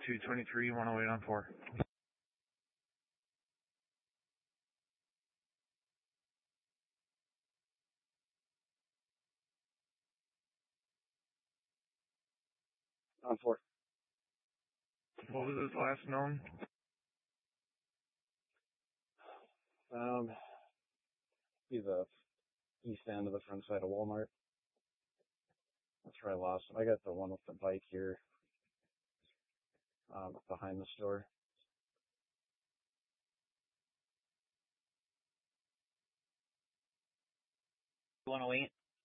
223, 108 on 4. On 4. What was his last known? Be the east end of the front side of Walmart. That's where I lost him. I got the one with the bike here, behind the store. $108.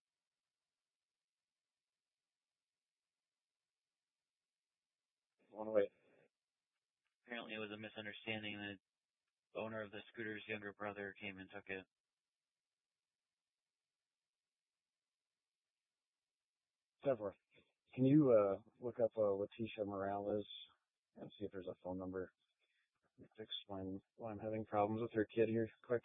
Apparently it was a misunderstanding. The owner of the scooter's younger brother came and took it. Several. Can you look up Leticia Morales and see if there's a phone number to explain why I'm having problems with her kid here quick?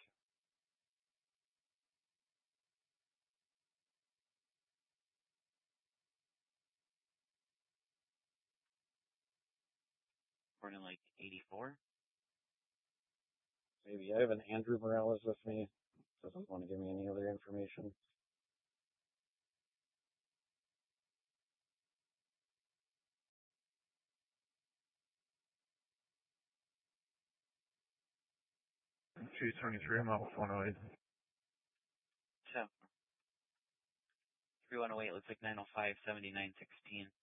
Born in like 84. Maybe. I have an Andrew Morales with me. Doesn't want to give me any other information. Two 23, I'm out with 108. So 3108 looks like 905 7916.